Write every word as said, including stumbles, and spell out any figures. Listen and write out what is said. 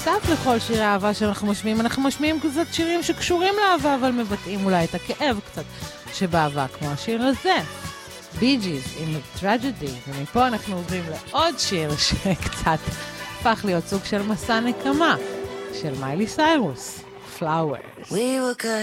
בנוסף לכל שירי האהבה שאנחנו משמיעים, אנחנו משמיעים קצת שירים שקשורים לאהבה, אבל מבטאים אולי את הכאב קצת שבאהבה, כמו השיר הזה, בי ג'יז עם טרג'די, ומפה אנחנו עוברים לעוד שיר שקצת הפך להיות סוג של מסע נקמה, של מיילי סיירוס, Flowers. We were good